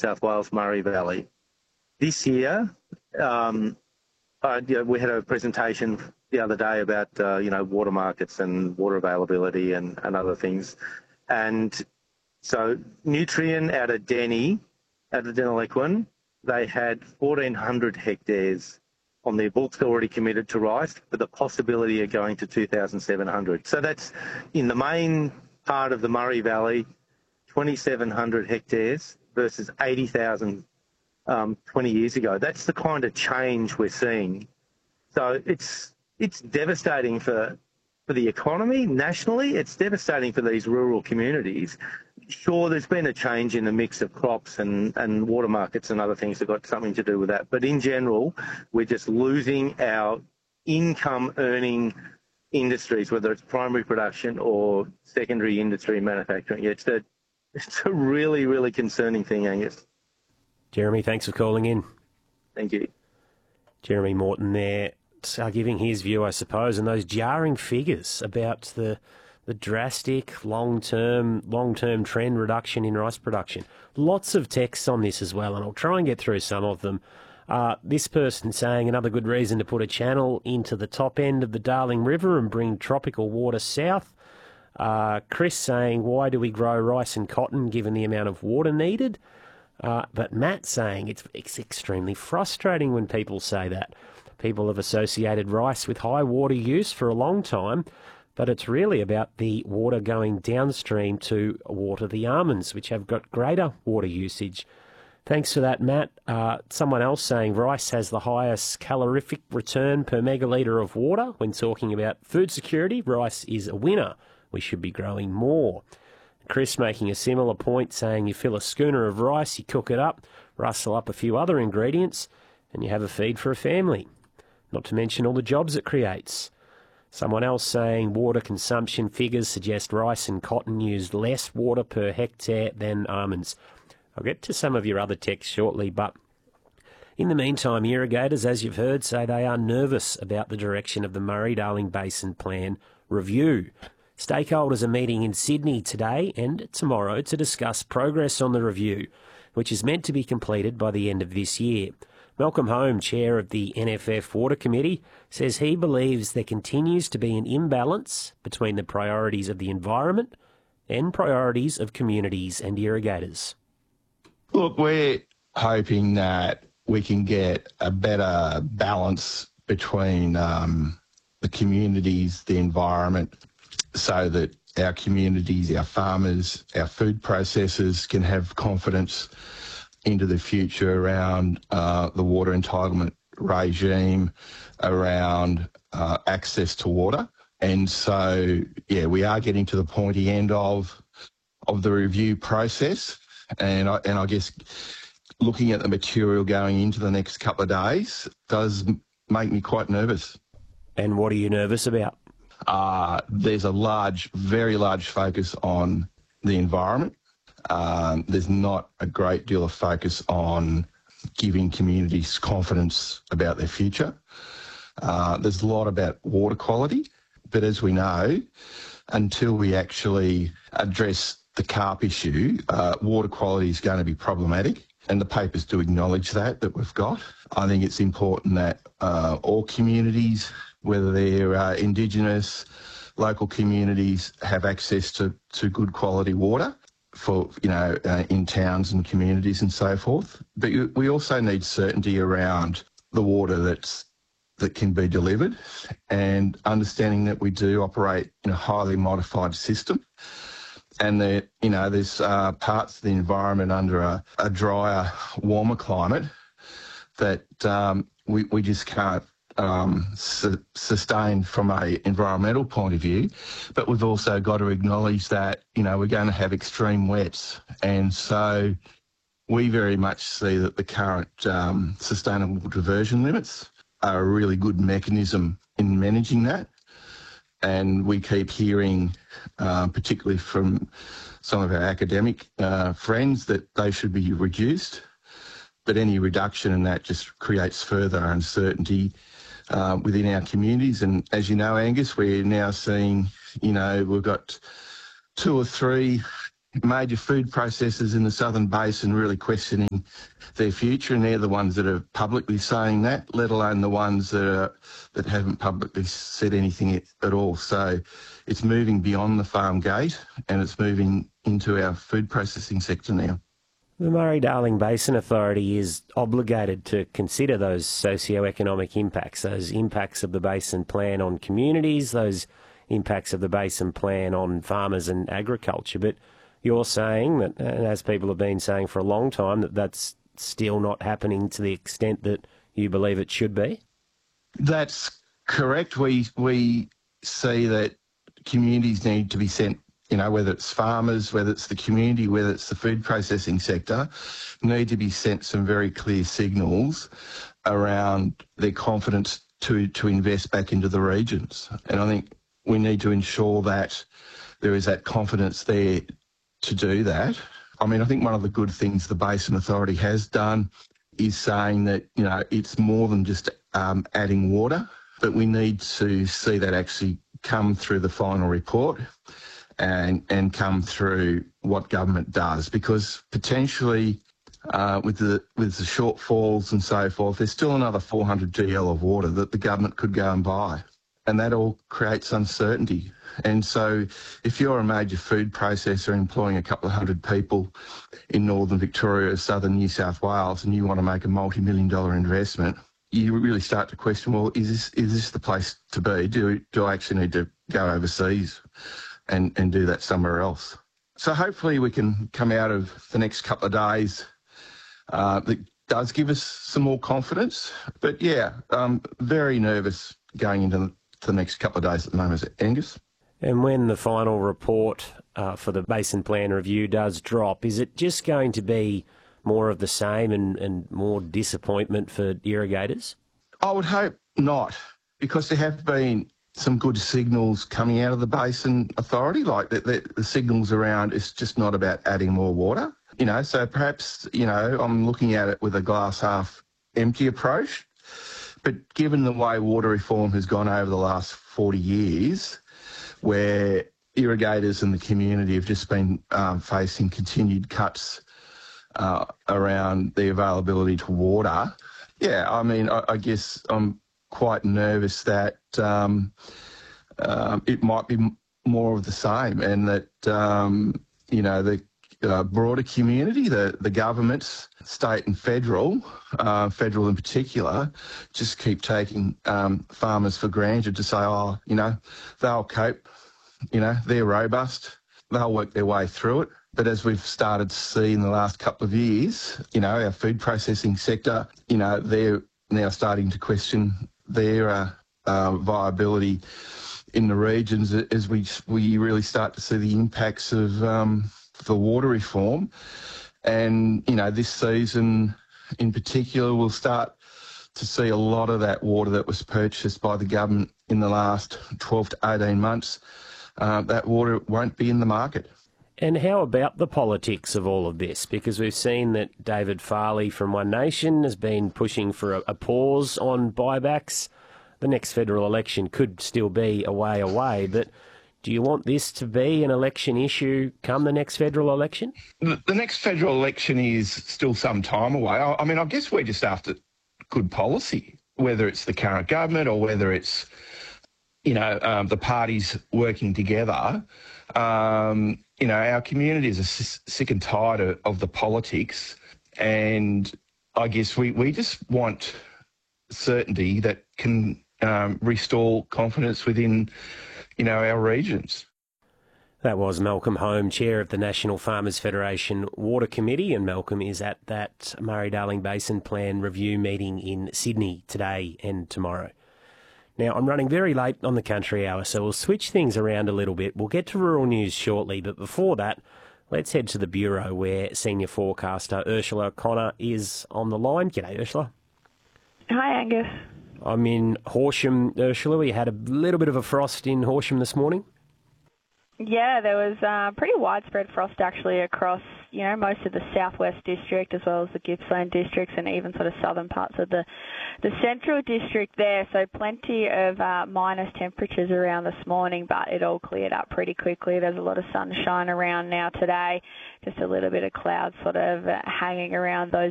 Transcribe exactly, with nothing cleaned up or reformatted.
South Wales Murray Valley. This year, um, uh, you know, we had a presentation the other day about, uh, you know, water markets and water availability and, and other things. And so Nutrien out of Denny, out of Deniliquin, they had fourteen hundred hectares on their books already committed to rice, with the possibility of going to two thousand seven hundred. So that's in the main part of the Murray Valley, twenty-seven hundred hectares versus eighty thousand um, twenty years ago. That's the kind of change we're seeing. So it's it's devastating for for the economy nationally. It's devastating for these rural communities. Sure, there's been a change in the mix of crops and, and water markets and other things that got something to do with that. But in general, we're just losing our income-earning industries, whether it's primary production or secondary industry and manufacturing. It's a, it's a really, really concerning thing, Angus. Jeremy, thanks for calling in. Thank you. Jeremy Morton there, uh, giving his view, I suppose, and those jarring figures about the the drastic long-term long-term trend reduction in rice production. Lots of texts on this as well, and I'll try and get through some of them. Uh, this person saying another good reason to put a channel into the top end of the Darling River and bring tropical water south. Uh, Chris saying, why do we grow rice and cotton given the amount of water needed? Uh, but Matt saying it's, it's extremely frustrating when people say that. People have associated rice with high water use for a long time, but it's really about the water going downstream to water the almonds, which have got greater water usage. Thanks for that, Matt. Uh, someone else saying rice has the highest calorific return per megalitre of water. When talking about food security, rice is a winner. We should be growing more. Chris making a similar point, saying you fill a schooner of rice, you cook it up, rustle up a few other ingredients, and you have a feed for a family. Not to mention all the jobs it creates. Someone else saying water consumption figures suggest rice and cotton used less water per hectare than almonds. I'll get to some of your other texts shortly, but in the meantime, irrigators, as you've heard, say they are nervous about the direction of the Murray-Darling Basin Plan review. Stakeholders are meeting in Sydney today and tomorrow to discuss progress on the review, which is meant to be completed by the end of this year. Malcolm Home, chair of the N F F Water Committee, says he believes there continues to be an imbalance between the priorities of the environment and priorities of communities and irrigators. Look, we're hoping that we can get a better balance between um, the communities, the environment, so that our communities, our farmers, our food processors can have confidence into the future around uh, the water entitlement regime, around uh, access to water. And so, yeah, we are getting to the pointy end of of the review process. And I, and I guess looking at the material going into the next couple of days does make me quite nervous. And what are you nervous about? Uh, there's a large, very large focus on the environment. Um, there's not a great deal of focus on giving communities confidence about their future. Uh, there's a lot about water quality, but as we know, until we actually address the carp issue, uh, water quality is going to be problematic, and the papers do acknowledge that, that we've got. I think it's important that uh, all communities, whether they're uh, Indigenous, local communities, have access to, to good quality water for, you know, uh, in towns and communities and so forth. But you, we also need certainty around the water that's that can be delivered, and understanding that we do operate in a highly modified system, and that, you know, there's uh, parts of the environment under a, a drier, warmer climate that um, we, we just can't um, su- sustain from a environmental point of view. But we've also got to acknowledge that, you know, we're going to have extreme wets, and so we very much see that the current um, sustainable diversion limits are a really good mechanism in managing that. And we keep hearing, uh, particularly from some of our academic uh, friends, that they should be reduced. But any reduction in that just creates further uncertainty uh, within our communities. And as you know, Angus, we're now seeing, you know, we've got two or three major food processors in the Southern Basin really questioning their future, and they're the ones that are publicly saying that, let alone the ones that are, that haven't publicly said anything at all. So it's moving beyond the farm gate and it's moving into our food processing sector now. The Murray-Darling Basin Authority is obligated to consider those socio-economic impacts, those impacts of the Basin Plan on communities, those impacts of the Basin Plan on farmers and agriculture. But you're saying that, and as people have been saying for a long time, that that's still not happening to the extent that you believe it should be? That's correct. We we see that communities need to be sent, you know, whether it's farmers, whether it's the community, whether it's the food processing sector, need to be sent some very clear signals around their confidence to, to invest back into the regions. And I think we need to ensure that there is that confidence there to do that. I mean, I think one of the good things the Basin Authority has done is saying that, you know, it's more than just um, adding water, but we need to see that actually come through the final report and and come through what government does, because potentially uh, with the with the shortfalls and so forth, there's still another four hundred G L of water that the government could go and buy, and that all creates uncertainty. And so if you're a major food processor employing a couple of hundred people in northern Victoria or southern New South Wales, and you want to make a multi-million dollar investment, you really start to question, well, is this is this the place to be? Do, do I actually need to go overseas and, and do that somewhere else? So hopefully we can come out of the next couple of days uh, that does give us some more confidence. But yeah, I'm very nervous going into the, the next couple of days at the moment, Angus. And when the final report uh, for the Basin Plan review does drop, is it just going to be more of the same and, and more disappointment for irrigators? I would hope not, because there have been some good signals coming out of the Basin Authority, like the, the, the signals around it's just not about adding more water. You know, so perhaps, you know, I'm looking at it with a glass half empty approach. But given the way water reform has gone over the last forty years, where irrigators and the community have just been um, facing continued cuts uh, around the availability to water, yeah, I mean, I, I guess I'm quite nervous that um, uh, it might be m- more of the same, and that, um, you know, the uh, broader community, the, the governments, state and federal, uh, federal in particular, just keep taking um, farmers for granted to say, oh, you know, they'll cope, you know, they're robust, they'll work their way through it. But as we've started to see in the last couple of years, you know, our food processing sector, you know, they're now starting to question their uh, uh, viability in the regions as we we really start to see the impacts of um, the water reform. And, you know, this season in particular, we'll start to see a lot of that water that was purchased by the government in the last twelve to eighteen months. Uh, that water won't be in the market. And how about the politics of all of this? Because we've seen that David Farley from One Nation has been pushing for a, a pause on buybacks. The next federal election could still be a way away, but do you want this to be an election issue come the next federal election? The, the next federal election is still some time away. I, I mean, I guess we're just after good policy, whether it's the current government or whether it's, you know, um, the parties working together. Um, you know, our communities are s- sick and tired of, of the politics, and I guess we, we just want certainty that can um, restore confidence within, you know, our regions. That was Malcolm Home, Chair of the National Farmers Federation Water Committee, and Malcolm is at that Murray-Darling Basin Plan review meeting in Sydney today and tomorrow. Now, I'm running very late on the Country Hour, so we'll switch things around a little bit. We'll get to rural news shortly, but before that, let's head to the Bureau where senior forecaster Ursula O'Connor is on the line. G'day, Ursula. Hi, Angus. I'm in Horsham, Ursula. We had a little bit of a frost in Horsham this morning. Yeah, there was uh, pretty widespread frost actually across you know, most of the southwest district as well as the Gippsland districts and even sort of southern parts of the, the central district there. So plenty of uh, minus temperatures around this morning, but it all cleared up pretty quickly. There's a lot of sunshine around now today, just a little bit of clouds sort of uh, hanging around those